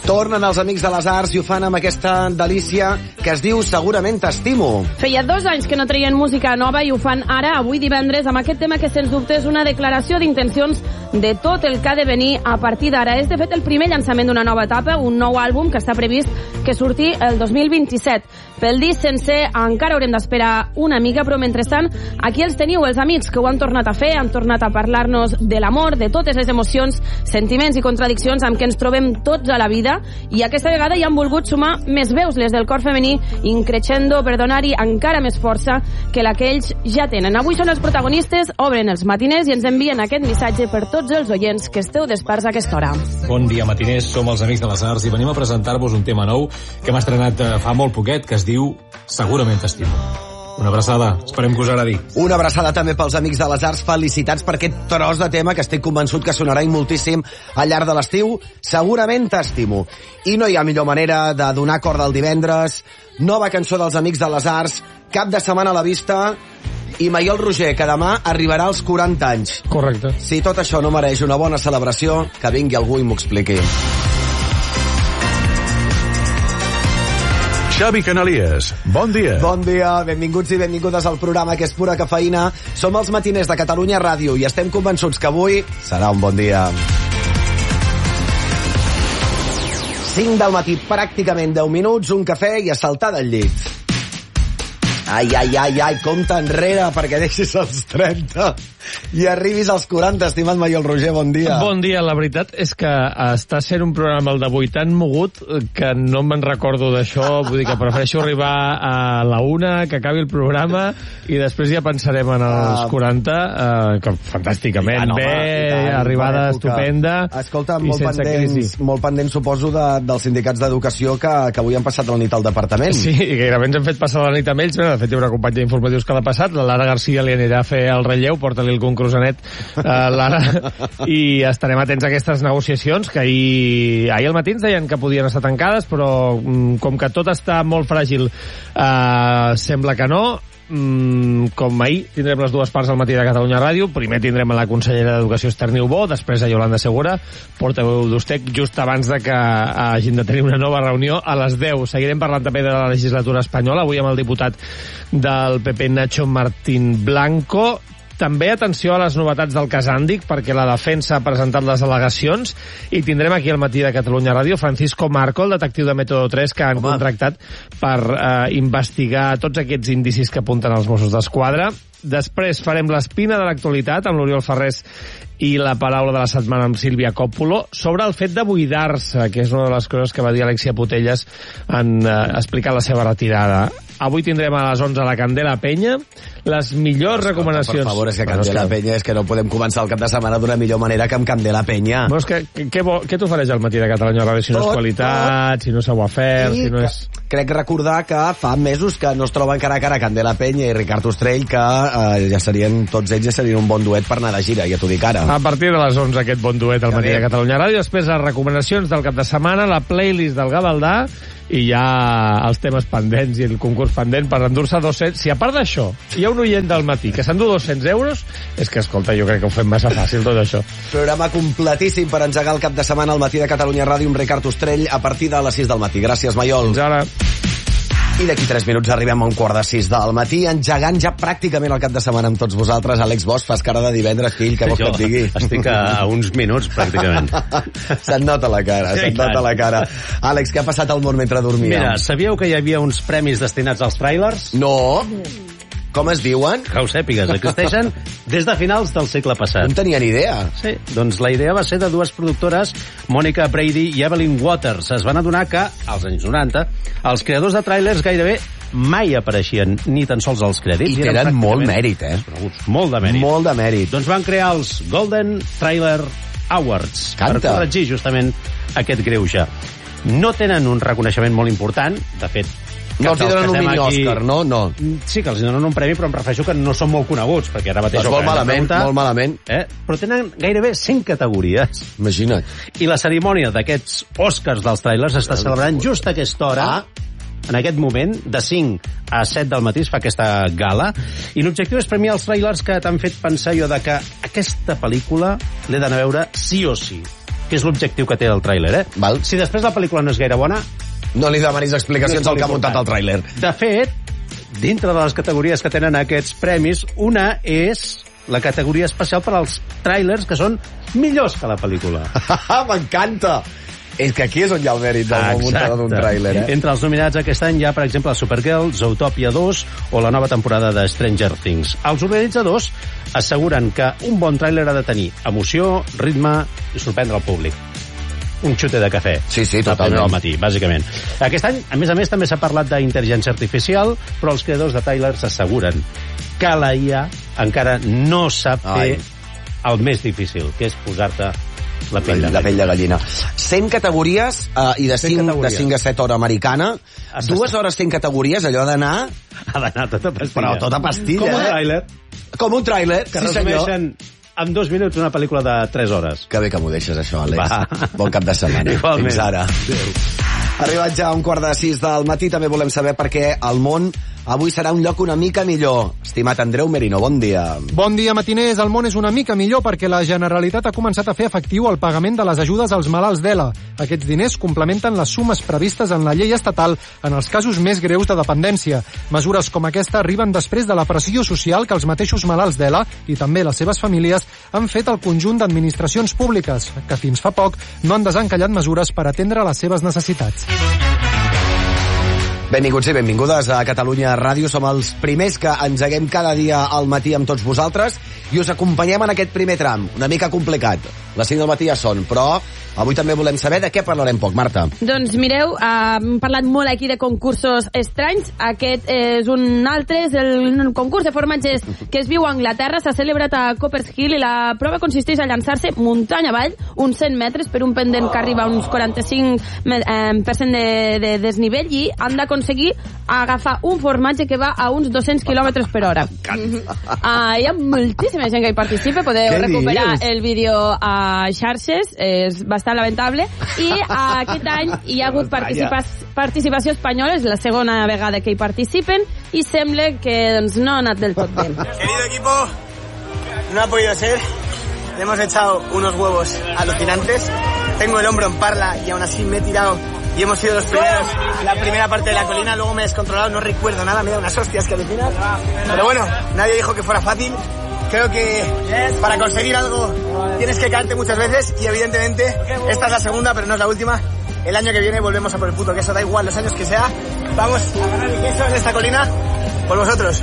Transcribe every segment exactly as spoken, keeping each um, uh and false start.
Tornen els Amics de les Arts i ho fan amb aquesta delícia que es diu Segurament t'estimo. Feia dos anys que no treien música nova i ho fan ara, avui divendres, amb aquest tema que sens dubte és una declaració d'intencions de tot el que ha de venir a partir d'ara. És de fet el primer llançament d'una nova etapa, un nou àlbum que està previst que surti el dos mil vint-i-set. Pel disc sencer encara haurem d'esperar una mica, però mentrestant aquí els teniu, els amics que ho han tornat a fer, han tornat a parlar-nos de l'amor, de totes les emocions, sentiments i contradiccions amb què ens trobem tots a la vida, i aquesta vegada hi han volgut sumar més veus, les del cor femení, increixendo per donar-hi encara més força que la que ells ja tenen. Avui són els protagonistes, obren els matiners i ens envien aquest missatge per tots els oients que esteu desperts a aquesta hora. Bon dia, matiners, som els Amics de les Arts i venim a presentar-vos un tema nou que hem estrenat fa molt poquet, que es diu Segurament t'estimo. Una abraçada, esperem que us agradi. Una abraçada també pels Amics de les Arts, felicitats per aquest tros de tema que estic convençut que sonarà moltíssim al llarg de l'estiu. Segurament t'estimo. I no hi ha millor manera de donar corda el divendres. Nova cançó dels Amics de les Arts, cap de setmana a la vista, i Maiol Roger, que demà arribarà als quaranta anys. Correcte. Si tot això no mereix una bona celebració, que vingui algú i m'ho expliqui. Xavi Canalies, bon dia. Bon dia, benvinguts i benvingudes al programa que és pura cafeïna. Som els matiners de Catalunya Ràdio i estem convençuts que avui serà un bon dia. cinc del matí, pràcticament deu minuts, un cafè i a saltar del llit. Ai, ai, ai, ai, compta enrere perquè deixis els trenta i arribis als quaranta, estimat Maiol Roger, bon dia. Bon dia, la veritat és que està sent un programa el d'avui tan mogut que no me'n recordo d'això, vull dir que prefereixo arribar a la una, que acabi el programa i després ja pensarem en els quaranta, eh, que fantàsticament tant, home, bé, tant, arribada estupenda. Escolta, molt pendents, molt pendents suposo de, dels sindicats d'educació que, que avui han passat la nit al departament. Sí, gairebé ens han fet passar la nit amb ells, de fet hi haurà companya d'informatius que l'ha passat, la Lara Garcia li anirà a fer el relleu, porta-li el concrusanet a Lara, i estarem atents a aquestes negociacions que ahir, ahir al matí ens deien que podien estar tancades, però com que tot està molt fràgil, eh, sembla que no. Com ahir tindrem les dues parts al matí de Catalunya Ràdio. Primer tindrem a la consellera d'Educació Esther Niubó, després a Yolanda Segura, portaveu d'Ustec, just abans de que hagin de tenir una nova reunió a les deu. Seguirem parlant també de la legislatura espanyola, avui amb el diputat del P P, Nacho Martín Blanco. També atenció a les novetats del cas Àndic, perquè la defensa ha presentat les al·legacions i tindrem aquí al matí de Catalunya Ràdio Francisco Marco, el detectiu de Método tres, que han Home. contractat per eh, investigar tots aquests indicis que apunten als Mossos d'Esquadra. Després farem l'espina de l'actualitat amb l'Oriol Ferrés i la paraula de la setmana amb Sílvia Còpolo sobre el fet de buidar-se, que és una de les coses que va dir Alexia Putellas en eh, explicar la seva retirada. Avui tindrem a les onze la Candela Penya, les millors Escolta, recomanacions... Per favor, és que Candela bueno, Penya, és que no podem començar el cap de setmana d'una millor manera que amb Candela Penya. Bueno, és que, què, què t'ofereix al matí de Catalunya Ràdio si no és qualitat, tot. si no és savoir-faire, si no és... Crec recordar que fa mesos que no es troben cara a cara Candela Penya i Ricard Ostrell, que eh, ja serien, tots ells ja serien un bon duet per anar de gira, ja t'ho dic ara. A partir de les onze aquest bon duet al matí de Catalunya Ràdio, després les recomanacions del cap de setmana, la playlist del Gavaldà, i ja els temes pendents i el concurs pendent per endur-se dos-cents. Si a part d'això hi ha un oient del matí que s'endú dos-cents euros, és que, escolta, jo crec que ho fem massa fàcil tot això. Programa completíssim per engegar el cap de setmana al matí de Catalunya Ràdio amb Ricard Ostrell a partir de les sis del matí. Gràcies, Maiol. Fins ara. I d'aquí tres minuts arribem a un quart de sis del matí, engegant ja pràcticament el cap de setmana amb tots vosaltres. Àlex Bosch, fas cara de divendres, fill, que vols que et digui? Estic a uns minuts, pràcticament. Se't nota la cara, sí, se't nota la cara. Àlex, què ha passat al món mentre dormíem? Mira, sabíeu que hi havia uns premis destinats als tràilers? No. Com es diuen? Que ho sàpigues, existeixen des de finals del segle passat. No en tenia ni idea. Sí, doncs la idea va ser de dues productores, Monica Brady i Evelyn Waters. Es van adonar que, als anys noranta, els creadors de tràilers gairebé mai apareixien ni tan sols als crèdits. I tenen molt mèrit, eh? Molt de mèrit. Molt de mèrit. Doncs van crear els Golden Trailer Awards Canta. per corregir justament aquest greuge. No tenen un reconeixement molt important, de fet, no els donen un mini-Òscar, no? No. Sí, que els donen un premi, però em refereixo que no són molt coneguts, perquè ara mateix... Doncs molt malament, molt malament. Eh? Però tenen gairebé cent categories. Imagina't. I la cerimònia d'aquests Òscars dels tràilers està celebrant just a aquesta hora, ah. en aquest moment, de cinc a set del matí es fa aquesta gala, i l'objectiu és premiar els trailers que t'han fet pensar jo de que aquesta pel·lícula l'he d'anar a veure sí o sí. que és l'objectiu que té el tràiler, eh? Val. Si després la pel·lícula no és gaire bona... No li demanis explicacions no al que ha muntat el tràiler. De fet, dintre de les categories que tenen aquests premis, una és la categoria especial per als tràilers que són millors que la pel·lícula. M'encanta! És que aquí és on hi ha el mèrit del muntador d'un tràiler, eh? Entre els nominats aquest any hi ha, per exemple, Supergirl, Zootopia dos o la nova temporada de Stranger Things. Els organitzadors asseguren que un bon tràiler ha de tenir emoció, ritme i sorprendre el públic. Un xute de cafè. Sí, sí, totalment. totalment. Al matí, bàsicament. Aquest any, a més a més, també s'ha parlat d'intel·ligència artificial, però els creadors de trailers asseguren que la I A encara no sap fer el més difícil, que és posar-te la pell de, la pell de gallina. cent categories uh, i de cinc a set hora americana. Dues hores cent categories, allò ha d'anar... Ha d'anar tota pastilla. Però tota pastilla, Com un eh? tràiler. Com un tràiler, Que sí resumeixen en dos minuts una pel·lícula de tres hores. Que bé que m'ho deixes, això, Àlex. Va. Bon cap de setmana. Igualment. Fins ara. Arribat ja a un quart de sis del matí, també volem saber per què el món avui serà un lloc una mica millor. Estimat Andreu Merino, bon dia. Bon dia, matiners. El món és una mica millor perquè la Generalitat ha començat a fer efectiu el pagament de les ajudes als malalts d'E L A. Aquests diners complementen les sumes previstes en la llei estatal en els casos més greus de dependència. Mesures com aquesta arriben després de la pressió social que els mateixos malalts d'E L A i també les seves famílies han fet al conjunt d'administracions públiques, que fins fa poc no han desencallat mesures per atendre les seves necessitats. Benvinguts i benvingudes a Catalunya Ràdio. Som els primers que engeguem cada dia al matí amb tots vosaltres i us acompanyem en aquest primer tram, una mica complicat. Les cinc del matí ja són, però avui també volem saber de què parlarem poc, Marta. Doncs mireu, uh, hem parlat molt aquí de concursos estranys. Aquest és un altre, és el concurs de formatges que es viu a Anglaterra. S'ha celebrat a Coppers Hill i la prova consisteix a llançar-se muntanya avall, uns cent metres per un pendent que arriba a uns quaranta-cinc per cent de, de desnivell, i han d'aconseguir agafar un formatge que va a uns dos-cents quilòmetres per hora. Uh, hi ha moltíssima gent que hi participa. Podeu Què recuperar dius? el vídeo a xarxes, és bastant lamentable, i uh, aquest any hi ha hagut participa participació espanyola, és la segona vegada que hi participen, i sembla que doncs, no ha anat del tot bé. Querido equipo, no ha podido ser. Le hemos echado unos huevos alucinantes. Tengo el hombro en parla y aún así me he tirado y hemos sido los primeros. La primera parte de la colina, luego me he descontrolado, no recuerdo nada, me he dado unas hostias que alucinas. Pero bueno, nadie dijo que fuera fácil. Creo que para conseguir algo tienes que caerte muchas veces y evidentemente esta es la segunda, pero no es la última. El año que viene volvemos a por el puto queso, da igual los años que sea. Vamos a ganar el queso en esta colina por vosotros.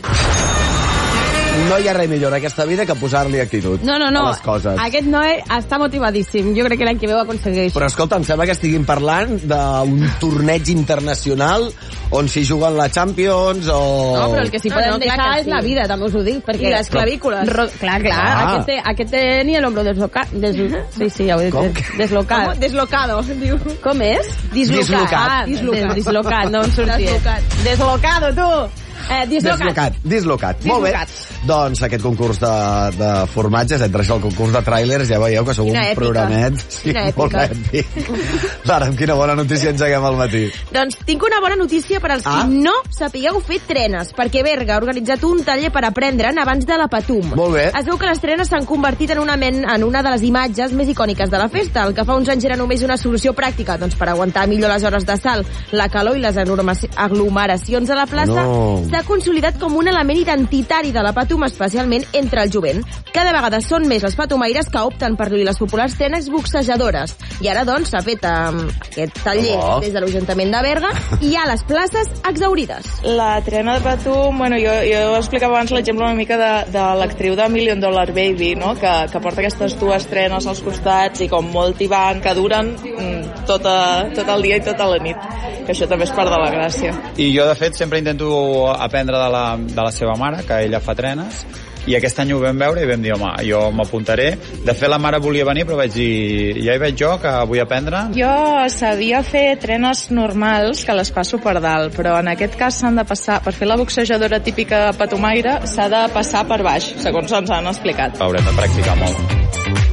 No hi ha res millor en aquesta vida que posar-li actitud No, no, no. a les coses. Aquest noi està motivadíssim. Jo crec que l'any que ve ho aconsegueix. Però escolta, em sembla que estiguin parlant d'un torneig internacional on s'hi juguen la Champions o... No, però el que s'hi No, poden no, clar deixar que és sí. la vida, també us ho dic. Perquè I les clavícules. Ro clar, clar. Ah. Aquest, té, aquest tenia el hombro deslocat. Des sí, sí, ja ho he dit. Com? Deslocat. ¿Cómo? Deslocado, diu. Com és? Dislocat. Ah, Dislocat. des- dislocat, no em sortia. Deslocat. Deslocado, tu! Eh, dislocat. Dislocat, dislocat. Molt bé. Dislocat. Doncs aquest concurs de, de formatges, entre això el concurs de tràilers, ja veieu que sou Quina un èpica. programet. Sí, Quina molt èpica. èpic. Lara, amb quina bona notícia engeguem al matí. Doncs tinc una bona notícia per als Ah. qui no sapigueu fer trenes, perquè Berga ha organitzat un taller per aprendre'n abans de la Patum. Molt bé. Es veu que les trenes s'han convertit en una, men, en una de les imatges més icòniques de la festa. El que fa uns anys era només una solució pràctica doncs, per aguantar millor les hores de salt, la calor i les enormes aglomeracions a la plaça, No. s'ha consolidat com un element identitari de la Patum, especialment entre el jovent. Cada vegada són més les patumaires que opten per lluir les populars trenes boxejadores. I ara, doncs, s'ha fet um, aquest taller Oh. des de l'Ajuntament de Berga i hi ha les places exaurides. La trena de Patum, bueno, jo, jo explicava abans l'exemple una mica de, de l'actriu de Million Dollar Baby, no? que, que porta aquestes dues trenes als costats i com molt tibant, que duren mm, tota, tot el dia i tota la nit, que això també és part de la gràcia. I jo, de fet, sempre intento aprendre de la, de la seva mare, que ella fa trenes, i aquest any ho vam veure i vam dir, home, jo m'apuntaré. De fet, la mare volia venir, però vaig dir, ja hi veig jo, que vull aprendre. Jo sabia fer trenes normals, que les passo per dalt, però en aquest cas s'han de passar, per fer la boxejadora típica patumaire, s'ha de passar per baix, segons ens han explicat. Haurem de practicar molt.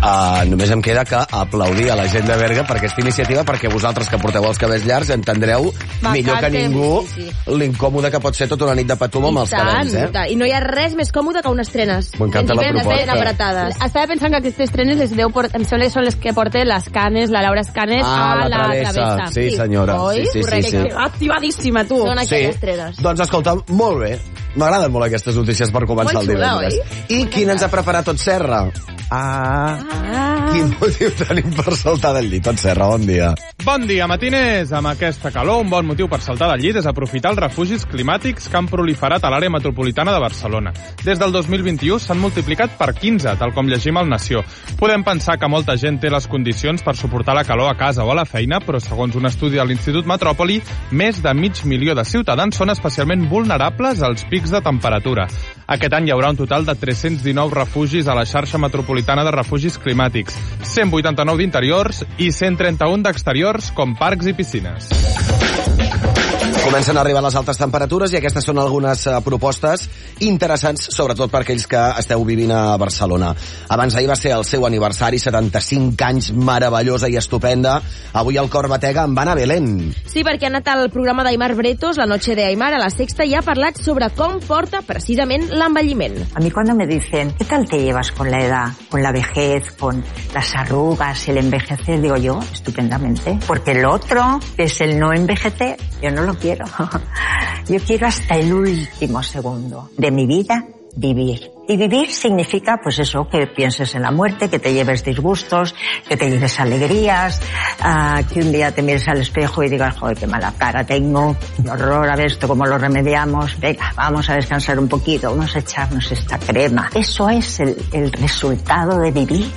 Uh, només em queda que aplaudir a la gent de Berga per aquesta iniciativa, perquè vosaltres que porteu els cabells llargs entendreu millor que ningú sí, sí. l'incòmode que pot ser tota una nit de patum amb els cabells, eh? I no hi ha res més còmode que unes trenes. M'encanta la proposta. Apretades. Estava pensant que aquestes trenes les deu portar, em sembla que són les que porta les Canes, la Laura Canes ah, a la, la travessa. travessa. Sí, senyora. Oi? Sí, sí, Correcte. sí, sí. Activadíssima, tu. Són aquelles sí. trenes. Doncs escolta, molt bé. M'agraden molt aquestes notícies per començar molt el divendres. Xuda, I quin ens ha preparat Tot Serra? Ah, ah. Quin motiu tenim per saltar del llit? Tot Serra, bon dia. Bon dia, matiners. Amb aquesta calor, un bon motiu per saltar del llit és aprofitar els refugis climàtics que han proliferat a l'àrea metropolitana de Barcelona. Des del dos mil vint-i-u s'han multiplicat per quinze, tal com llegim al Nació. Podem pensar que molta gent té les condicions per suportar la calor a casa o a la feina, però segons un estudi de l'Institut Metròpoli, més de mig milió de ciutadans són especialment vulnerables als pics de temperatura. Aquest any hi haurà un total de tres-cents dinou refugis a la xarxa metropolitana de refugis climàtics, cent vuitanta-nou d'interiors i cent trenta-un d'exteriors, com parcs i piscines. Comencen a arribar les altes temperatures i aquestes són algunes uh, propostes interessants, sobretot per aquells que esteu vivint a Barcelona. Abans d'ahir va ser el seu aniversari, setanta-cinc anys, meravellosa i estupenda. Avui el cor batega amb Ana Belén. Sí, perquè ha anat al programa d'Aimar Bretos, La noche de Aimar, a la Sexta, i ha parlat sobre com porta precisament l'envelliment. A mí cuando me dicen, ¿qué tal te llevas con la edad, con la vejez, con las arrugas, el envejecer? Digo yo, estupendamente. Porque el otro, que es el no envejecer, yo no lo quiero. Yo quiero hasta el último segundo de mi vida vivir. Y vivir significa, pues eso, que pienses en la muerte, que te lleves disgustos, que te lleves alegrías, uh, que un día te mires al espejo y digas, joder, qué mala cara tengo, qué horror, a ver esto, cómo lo remediamos, venga, vamos a descansar un poquito, vamos a echarnos esta crema. Eso es el, el resultado de vivir.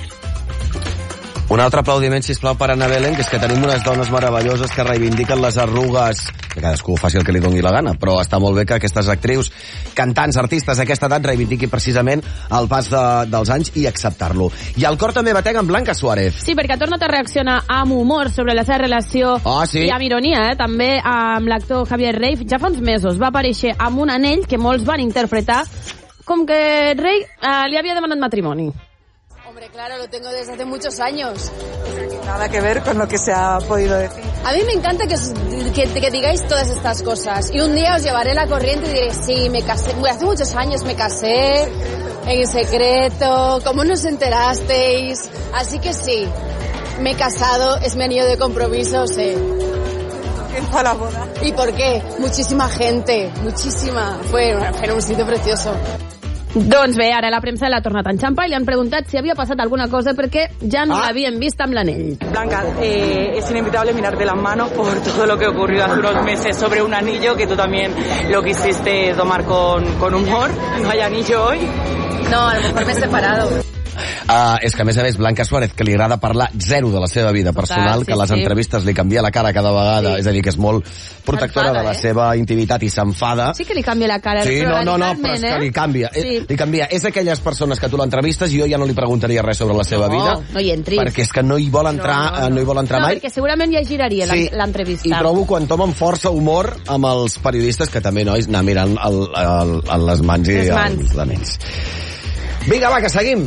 Un altre aplaudiment, sisplau, per Ana Belén, que és que tenim unes dones meravelloses que reivindiquen les arrugues, que cadascú faci el que li doni la gana, però està molt bé que aquestes actrius, cantants, artistes d'aquesta edat reivindiquin precisament el pas de, dels anys i acceptar-lo. I el cor també batega amb Blanca Suárez. Sí, perquè ha tornat a reaccionar amb humor sobre la seva relació oh, sí. i amb ironia, eh? també amb l'actor Javier Rey. Ja fa uns mesos va aparèixer amb un anell que molts van interpretar com que Rey eh, li havia demanat matrimoni. Hombre, claro, lo tengo desde hace muchos años. Nada que ver con lo que se ha podido decir. A mí me encanta que, os, que, que digáis todas estas cosas. Y un día os llevaré la corriente y diré, sí, me casé, hace muchos años me casé, en secreto, ¿cómo nos enterasteis? Así que sí, me he casado, es mi anillo de compromiso, sí. ¿Quién fue a la boda? ¿Y por qué? Muchísima gente, muchísima. Fue, fue un sitio precioso. Doncs bé, ara la premsa l'ha tornat a enxampar i li han preguntat si havia passat alguna cosa perquè ja no ah. l'havien vist amb l'anell. Blanca, eh, es inevitable mirarte las manos por todo lo que ocurrió hace unos meses sobre un anillo que tú también lo quisiste tomar con, con humor. ¿No hay anillo hoy? No, a lo mejor me he separado. Uh, és que, a més a més, Blanca Suárez, que li agrada parlar zero de la seva vida personal, Total, sí, que a les sí. entrevistes li canvia la cara cada vegada, sí. és a dir, que és molt protectora de la eh? seva intimitat i s'enfada. Sí que li canvia la cara. Sí, no, no, no, però és que li canvia. Sí. Li canvia. És aquelles persones que tu l'entrevistes i jo ja no li preguntaria res sobre la seva no, vida. No hi entris. Perquè és que no hi vol entrar, no, no, no. no hi vol entrar no, mai. Perquè segurament ja giraria sí. l'entrevista. I trobo quan tomen força humor amb els periodistes, que també, nois, anar mirant el, el, el, les mans i les mans. els anells. Vinga, va, que seguim.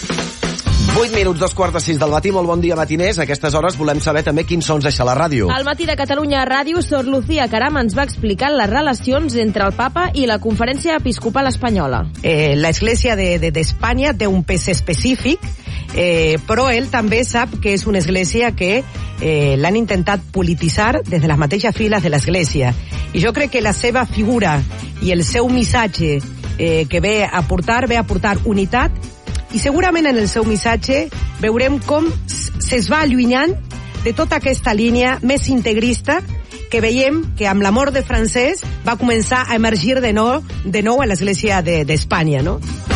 vuit minuts, dos quarts de sis del matí, molt bon dia matiners. A aquestes hores volem saber també quins sons deixa la ràdio. Al matí de Catalunya Ràdio, Sor Lucía Caram ens va explicar les relacions entre el papa i la Conferència Episcopal Espanyola. Eh, la Església de, de, d'Espanya té un pes específic, eh, però ell també sap que és una església que eh, l'han intentat polititzar des de les mateixes files de l'església. I jo crec que la seva figura i el seu missatge eh, que ve a portar, ve a portar unitat, i segurament en el seu missatge veurem com se's va allunyant de tota aquesta línia més integrista que veiem que amb la mort de Francesc va començar a emergir de nou, de nou a l'Església de, d'Espanya, no?